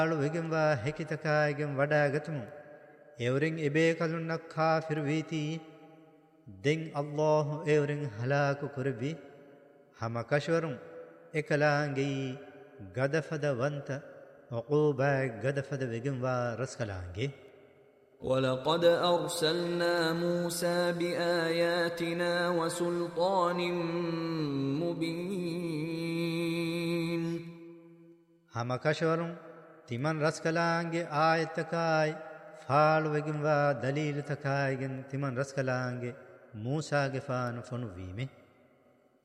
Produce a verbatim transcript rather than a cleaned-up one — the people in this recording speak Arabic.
ವೆಗೆಂವಾ ಹೆಕಿತಕಾಯಿಗೆಂ ವಡಾಗತುಮು ಎವರಿಂ ಎಬೇ ಕಲುನ್ನಕ್ ಕಾಫಿರ್ ವೀತಿ ದೆಂ ಅಲ್ಲಾಹು ಎವರಿಂ ಹಲಾಕು ಕುರವಿ ಹಮ ಕಶ್ವರುಂ ಎಕಲಾಂಗಿ ಗದಫದ ವಂತ ಉಕೂಬಾ ಗದಫದ ವೆಗೆಂವಾ ರಸ್ಕಲಾಂಗಿ ولقد أرسلنا موسى بآياتنا وسلطان مبين هم كشورم تمن رسكلانجي آية تكاي فال وجنوا دليل تكايجن تمن رسكلانجي موسى جفان فنويمه